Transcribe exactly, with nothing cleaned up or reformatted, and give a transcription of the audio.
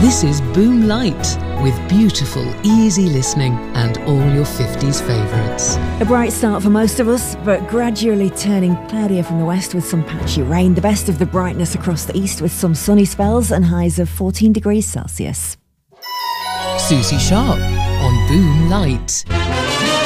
This is Boom Light, with beautiful, easy listening and all your fifties favourites. A bright start for most of us, but gradually turning cloudier from the west with some patchy rain. The best of the brightness across the east with some sunny spells and highs of fourteen degrees Celsius. Susie Sharp on Boom Light.